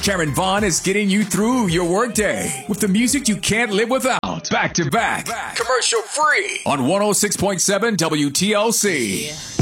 Karen Vaughn is getting you through your workday with the music you can't live without. Back to back. Commercial free on 106.7 WTLC.